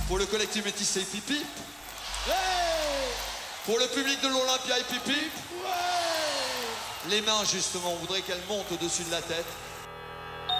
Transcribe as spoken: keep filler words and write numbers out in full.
Pour le collectif métissé, pipi. Hey. Pour le public de l'Olympia, pipi. Ouais. Les mains, justement, on voudrait qu'elles montent au-dessus de la tête.